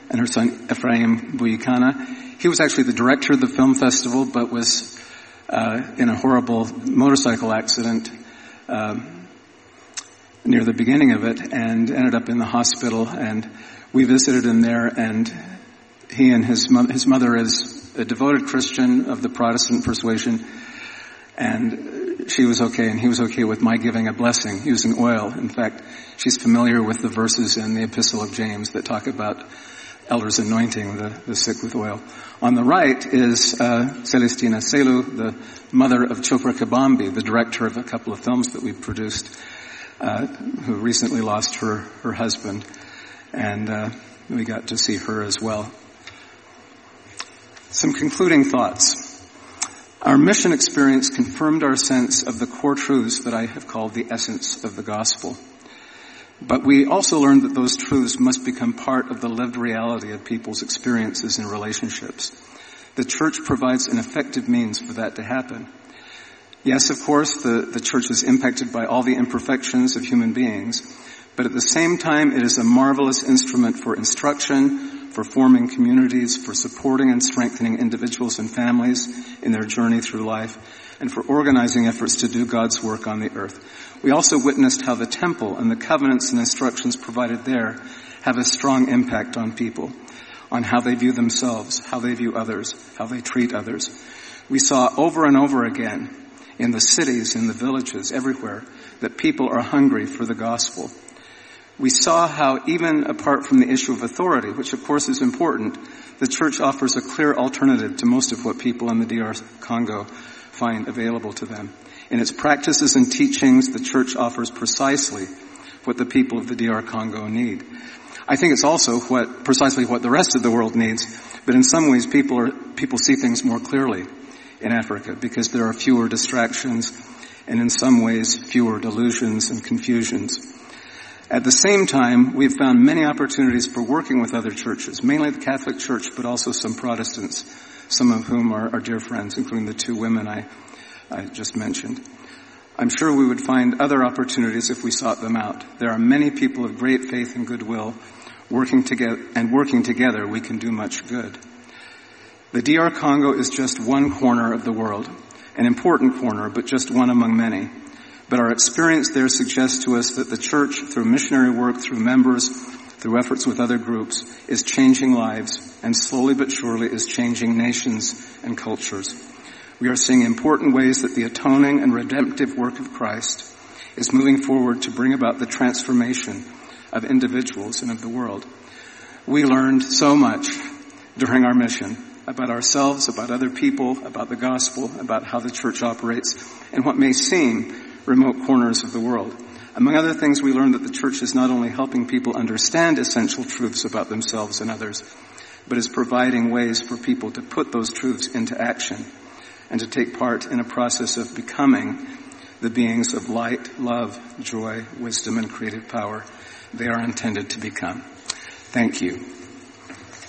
and her son Ephraim Buyikana. He was actually the director of the film festival, but was in a horrible motorcycle accident near the beginning of it, and ended up in the hospital. And we visited him there, and he and his mother is a devoted Christian of the Protestant persuasion, and she was okay, and he was okay with my giving a blessing using oil. In fact, she's familiar with the verses in the Epistle of James that talk about elders anointing the sick with oil. On the right is Celestina Selu, the mother of Chopra Kabambi, the director of a couple of films that we produced, who recently lost her husband, and we got to see her as well. Some concluding thoughts. Our mission experience confirmed our sense of the core truths that I have called the essence of the gospel. But we also learned that those truths must become part of the lived reality of people's experiences and relationships. The church provides an effective means for that to happen. Yes, of course, the church is impacted by all the imperfections of human beings, but at the same time, it is a marvelous instrument for instruction, for forming communities, for supporting and strengthening individuals and families in their journey through life, and for organizing efforts to do God's work on the earth. We also witnessed how the temple and the covenants and instructions provided there have a strong impact on people, on how they view themselves, how they view others, how they treat others. We saw over and over again in the cities, in the villages, everywhere, that people are hungry for the gospel. We saw how even apart from the issue of authority, which of course is important, the church offers a clear alternative to most of what people in the DR Congo find available to them. In its practices and teachings, the church offers precisely what the people of the DR Congo need. I think it's also precisely what the rest of the world needs, but in some ways people see things more clearly in Africa because there are fewer distractions and in some ways fewer delusions and confusions. At the same time, we've found many opportunities for working with other churches, mainly the Catholic Church, but also some Protestants, some of whom are dear friends, including the two women I just mentioned. I'm sure we would find other opportunities if we sought them out. There are many people of great faith and goodwill working together we can do much good. The DR Congo is just one corner of the world, an important corner, but just one among many. But our experience there suggests to us that the church, through missionary work, through members, through efforts with other groups, is changing lives and slowly but surely is changing nations and cultures. We are seeing important ways that the atoning and redemptive work of Christ is moving forward to bring about the transformation of individuals and of the world. We learned so much during our mission about ourselves, about other people, about the gospel, about how the church operates, and what may seem remote corners of the world. Among other things, we learned that the church is not only helping people understand essential truths about themselves and others, but is providing ways for people to put those truths into action and to take part in a process of becoming the beings of light, love, joy, wisdom, and creative power they are intended to become. Thank you.